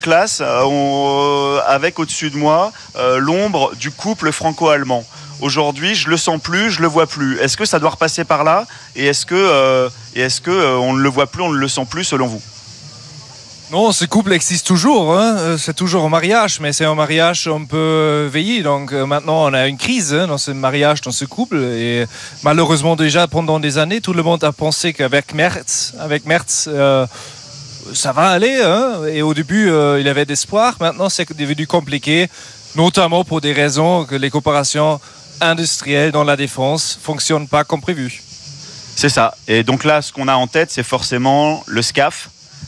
classe, avec au-dessus de moi l'ombre du couple franco-allemand. Aujourd'hui, je le sens plus, je le vois plus. Est-ce que ça doit repasser par là ? Et est-ce que on ne le voit plus, on ne le sent plus selon vous ? Non, ce couple existe toujours, hein. C'est toujours un mariage, mais c'est un mariage un peu vieilli. Donc maintenant, on a une crise dans ce mariage, dans ce couple. Et malheureusement, déjà pendant des années, tout le monde a pensé qu'avec Merz, ça va aller. Hein. Et au début, il y avait d'espoir. Maintenant, c'est devenu compliqué, notamment pour des raisons que les coopérations industrielles dans la défense ne fonctionnent pas comme prévu. C'est ça. Et donc là, ce qu'on a en tête, c'est forcément le SCAF.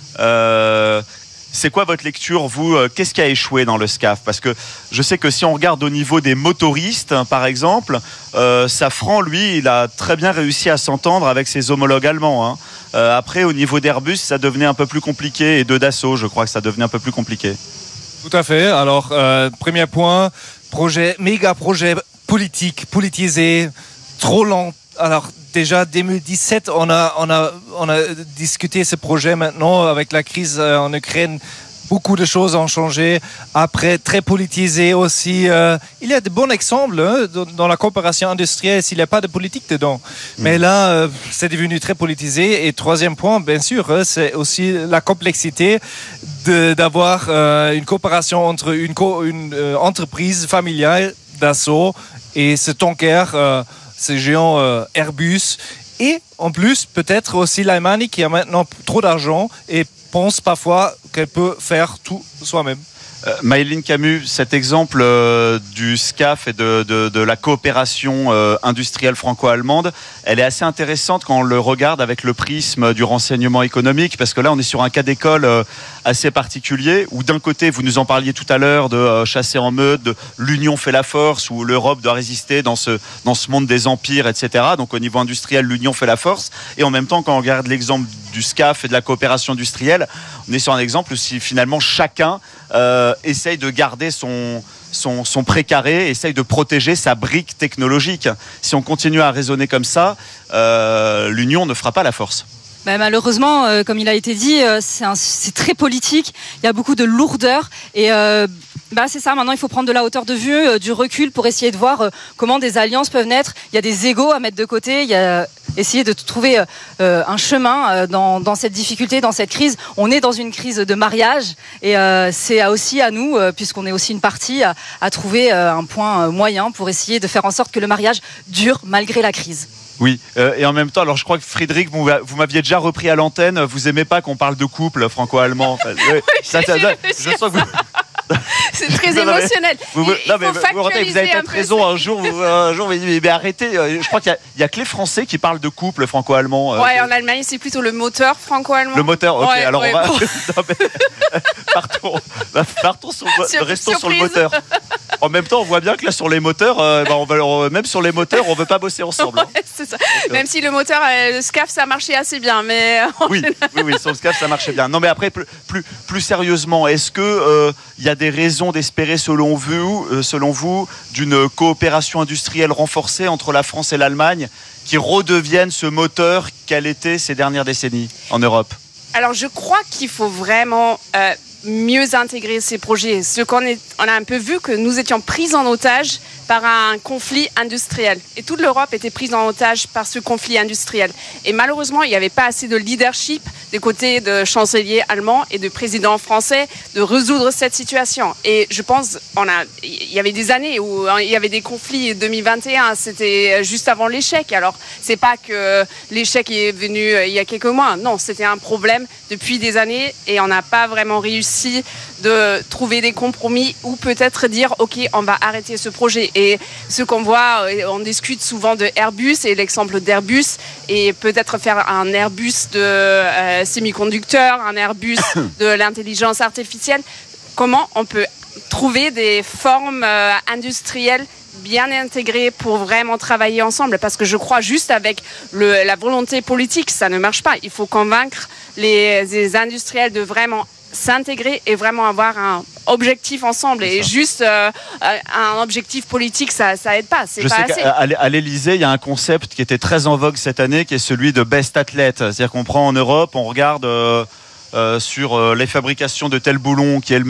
C'est quoi votre lecture, vous ? Qu'est-ce qui a échoué dans le SCAF ? Parce que je sais que si on regarde au niveau des motoristes, par exemple, Safran, lui, il a très bien réussi à s'entendre avec ses homologues allemands. Hein. Après, au niveau d'Airbus, ça devenait un peu plus compliqué, et de Dassault, je crois que ça devenait un peu plus compliqué. Tout à fait. Alors, premier point, méga projet politisé, trop lent. Alors déjà 2017, on a discuté ce projet. Maintenant, avec la crise en Ukraine, beaucoup de choses ont changé. Après, très politisé aussi. Il y a de bons exemples dans la coopération industrielle s'il n'y a pas de politique dedans. Mais là, c'est devenu très politisé. Et troisième point, bien sûr, c'est aussi la complexité d'avoir une coopération entre une entreprise familiale Dassault et ce tanker, ces géants Airbus, et en plus peut-être aussi l'Allemagne qui a maintenant trop d'argent et pense parfois qu'elle peut faire tout soi-même. Maëlyn Camus, cet exemple du SCAF et de la coopération industrielle franco-allemande, elle est assez intéressante quand on le regarde avec le prisme du renseignement économique, parce que là on est sur un cas d'école assez particulier, où d'un côté, vous nous en parliez tout à l'heure, de chasser en meute, de l'union fait la force, où l'Europe doit résister dans ce monde des empires, etc. Donc au niveau industriel, l'union fait la force, et en même temps, quand on regarde l'exemple du SCAF et de la coopération industrielle, on est sur un exemple où si finalement chacun essaye de garder son précaré, essaye de protéger sa brique technologique. Si on continue à raisonner comme ça, l'union ne fera pas la force. Malheureusement, comme il a été dit, c'est très politique. Il y a beaucoup de lourdeur et c'est ça. Maintenant, il faut prendre de la hauteur de vue, du recul pour essayer de voir comment des alliances peuvent naître. Il y a des égos à mettre de côté. Il y a essayer de trouver un chemin dans cette difficulté, dans cette crise. On est dans une crise de mariage et c'est aussi à nous, puisqu'on est aussi une partie, à trouver un point moyen pour essayer de faire en sorte que le mariage dure malgré la crise. Oui, et en même temps, alors je crois que Frédéric, vous m'aviez déjà repris à l'antenne, vous aimez pas qu'on parle de couple franco-allemand. Oui, je sens que vous... C'est très émotionnel. Vous avez peut-être raison. Un jour, vous dites, mais arrêtez. Je crois qu'il y a que les Français qui parlent de couple franco-allemand. Ouais, en Allemagne, c'est plutôt le moteur franco-allemand. Le moteur, ok. Ouais, alors ouais, on va. bon. Partons restons sur le moteur. En même temps, on voit bien que là, sur les moteurs, même sur les moteurs, on veut pas bosser ensemble. Ouais, c'est ça. Même si le moteur, le SCAF, ça marchait assez bien, mais oui, sur le SCAF, ça marchait bien. Non, mais après, plus sérieusement, est-ce que il y a des raisons d'espérer, selon vous, d'une coopération industrielle renforcée entre la France et l'Allemagne, qui redevienne ce moteur qu'elle était ces dernières décennies en Europe ? Alors, je crois qu'il faut vraiment mieux intégrer ces projets. On a un peu vu que nous étions pris en otage par un conflit industriel. Et toute l'Europe était prise en otage par ce conflit industriel. Et malheureusement, il n'y avait pas assez de leadership des côtés de chancelier allemand et de président français de résoudre cette situation. Et je pense, il y avait des années où il y avait des conflits. 2021, c'était juste avant l'échec. Alors, c'est pas que l'échec est venu il y a quelques mois. Non, c'était un problème depuis des années et on n'a pas vraiment réussi de trouver des compromis ou peut-être dire, OK, on va arrêter ce projet. Et ce qu'on voit, on discute souvent de Airbus et l'exemple d'Airbus et peut-être faire un Airbus de semi-conducteurs, un Airbus de l'intelligence artificielle. Comment on peut trouver des formes industrielles bien intégrées pour vraiment travailler ensemble? Parce que je crois juste avec la volonté politique, ça ne marche pas. Il faut convaincre les industriels de vraiment s'intégrer et vraiment avoir un objectif ensemble. Et juste un objectif politique, ça aide pas. C'est pas assez. À l'Élysée, il y a un concept qui était très en vogue cette année, qui est celui de best athlète. C'est-à-dire qu'on prend en Europe, on regarde sur les fabrications de tel boulon qui est le